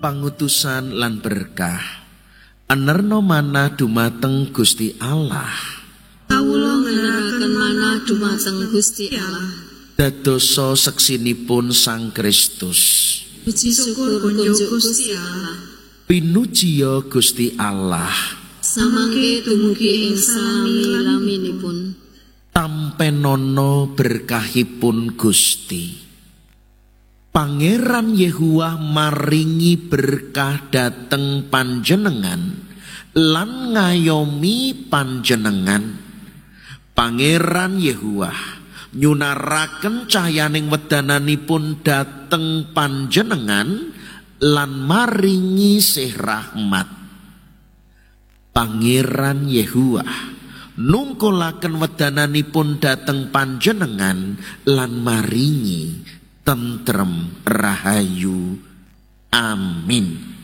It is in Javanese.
pangutusan lan berkah anerno manah dumateng Gusti Allah. Kawula ngeneraken manah dumateng Gusti Allah. Dadosa seksinipun Sang Kristus. Puji syukur kunjuk Gusti Allah. Pinujiya Gusti Allah. Samangke dumugi ing salami-laminipun. Tampenono berkahipun Gusti. Pangeran Yehuwa maringi berkah dateng panjenengan lan ngayomi panjenengan. Pangeran Yehuwa nyunaraken cahyaning wedananipun dateng panjenengan lan maringi sih rahmat. Pangeran Yehuwa nungkulaken wedananipun dateng panjenengan lan maringi tentrem rahayu. Amin.